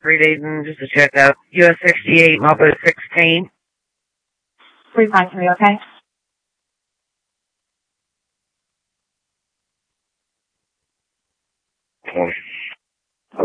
3 days in just to check out. US 68, Moppo 16. 353, okay? Okay.